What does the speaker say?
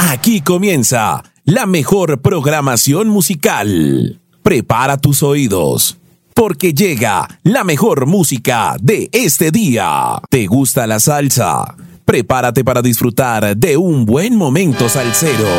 Aquí comienza la mejor programación musical. Prepara tus oídos, porque llega la mejor música de este día. ¿Te gusta la salsa? Prepárate para disfrutar de un buen momento salsero.